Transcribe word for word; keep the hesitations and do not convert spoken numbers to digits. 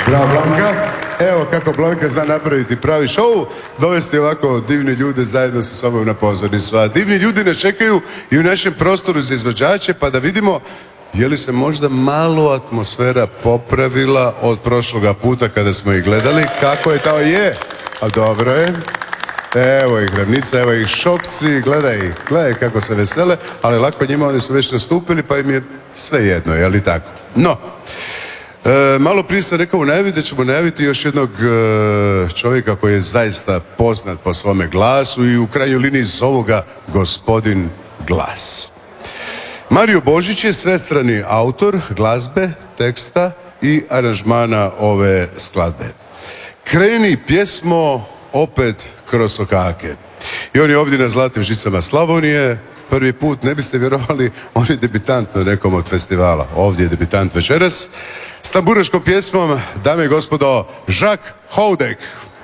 Bravo, Blanka. Evo kako Blanka zna napraviti pravi show, dovesti ovako divni ljude zajedno sa sobom na pozornicu. A divni ljudi ne čekaju i u našem prostoru za izvođače, pa da vidimo je li se možda malo atmosfera popravila od prošloga puta kada smo ih gledali. Kako je to? Je. A dobro je. Evo ih Ravnica, evo ih Šokci, gledaj ih, gledaj kako se vesele, ali lako njima, oni su već nastupili pa im je sve jedno, je li tako? No, e, malo prije sam rekao u najavi da ćemo najaviti još jednog e, čovjeka koji je zaista poznat po svome glasu i u krajnjoj liniji zovu ga Gospodin Glas. Mario Božić je svestrani autor glazbe, teksta i aranžmana ove skladbe. Kreni pjesmo opet kroz okake. I on je ovdje na Zlatnim žicama Slavonije. Prvi put, ne biste vjerovali, on je debitant na nekom od festivala. Ovdje je debitant večeras. S tamburaškom pjesmom, dame i gospodo, Žak Houdek.